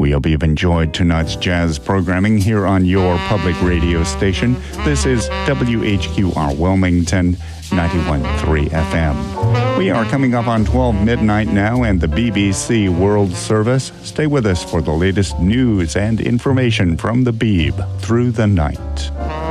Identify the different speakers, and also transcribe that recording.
Speaker 1: We hope you've enjoyed tonight's jazz programming here on your public radio station. This is WHQR Wilmington, 91.3 FM. We are coming up on 12 midnight now and the BBC World Service. Stay with us for the latest news and information from the Beeb through the night.